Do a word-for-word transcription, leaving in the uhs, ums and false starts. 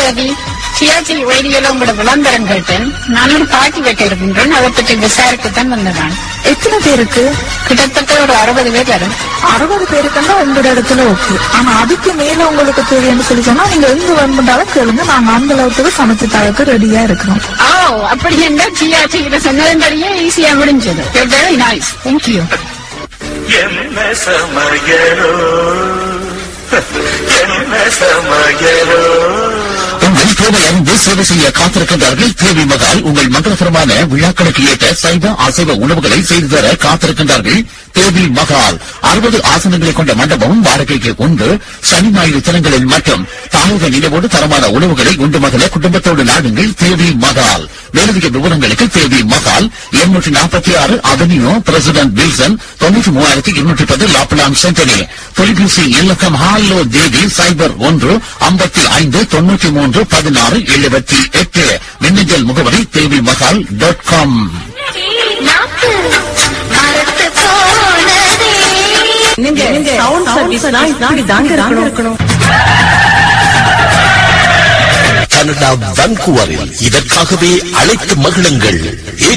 தேவி, சியாச்சி ரேடியோல உங்களோட விளம்பரம் கேட்டேன். நான் ஒரு பாட்டி வைக்க இருக்கின்றேன். அதை பற்றி விசாரிக்கத்தான் வந்தேன். எத்தனை பேருக்கு? கிட்டத்தட்ட ஒரு அறுபது பேர் வரும். அறுபது பேருக்குன்னா உங்களோட இடத்துல ஓகே. ஆனா அதுக்கு மேல உங்களுக்கு தேவைன்னு சொல்லி சொன்னா நீங்க எங்க வேணும்னாலும் கேளுங்க. நாங்க அந்த அளவுக்கு சமைச்சு தரக்கு ரெடியா இருக்கிறோம். ஓ, அப்படி என்ன சியாச்சி கிட்ட சொன்னதன்படியே ஈஸியா முடிஞ்சது. Very nice, thank you. என்ன சமையலோ என்ன சமையலோ. உங்கள் தேவை அறிந்து சேவை செய்ய காத்திருக்கின்றார்கள் தேவி மகால். உங்கள் மங்களகரமான விழாக்களுக்கு ஏற்ற சைவ அசைவ உணவுகளை செய்து தர காத்திருக்கின்றார்கள் தேவி மகால். அறுபது ஆசனங்களை கொண்ட மண்டபமும் வாடகைக்கு உண்டு. சனி ஞாயிறு தினங்களில் மட்டும் தாயக நினைவோடு தரமான உணவுகளை உண்டு மகள குடும்பத்தோடு நாடுங்கள் தேவி மகால். மேலதிக விவரங்களுக்கு தேவி மகால் இருநூற்றி நாற்பத்தி ஆறு அவென்யூ பிரசிடென்ட் வில்சன் தொண்ணூற்றி மூவாயிரத்தி இருநூற்றி பத்து லாப்லாங் சென்டனி. தொலைபேசி இலக்கம் ஹாலோ தேவி சைபர் ஒன்று ஐம்பத்தி ஐந்து தொண்ணூற்றி மூன்று பதினாறு எழுபத்தி எட்டு. மின்னஞ்சல் முகவரி தேவி மகால் டாட் காம். கனடா வான்கூவரில் இதற்காகவே அழைத்து மகிழுங்கள்.